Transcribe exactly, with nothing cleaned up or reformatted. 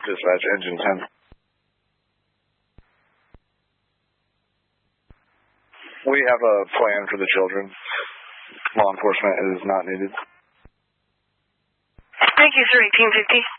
Dispatch, engine ten. We have a plan for the children. Law enforcement is not needed. Thank you, sir. eighteen fifty.